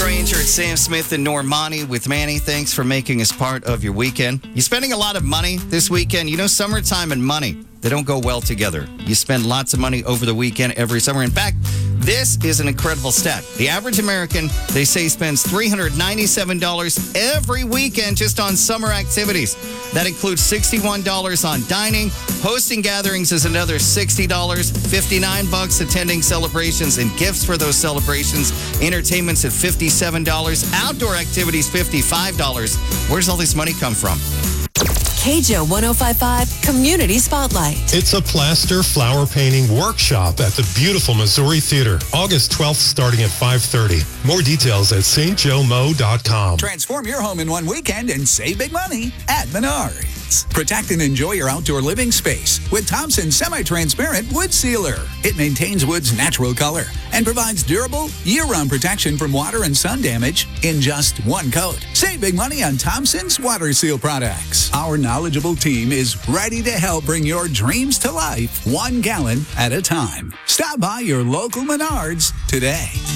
Stranger. It's Sam Smith and Normani with Manny. Thanks for making us part of your weekend. You spending a lot of money this weekend? You know, summertime and money, they don't go well together. You spend lots of money over the weekend every summer. In fact, this is an incredible stat. The average American, they say, spends $397 every weekend just on summer activities. That includes $61 on dining. Hosting gatherings is another $60. $59 attending celebrations and gifts for those celebrations. Entertainment's at $57. Outdoor activities, $55. Where does all this money come from? KJO 105.5 Community Spotlight. It's a plaster flower painting workshop at the beautiful Missouri Theater. August 12th starting at 5:30. More details at stjomo.com. Transform your home in one weekend and save big money at Menards. Protect and enjoy your outdoor living space with Thompson's semi-transparent wood sealer. It maintains wood's natural color and provides durable, year-round protection from water and sun damage in just one coat. Save big money on Thompson's water seal products. Our knowledgeable team is ready to help bring your dreams to life 1 gallon at a time. Stop by your local Menards today.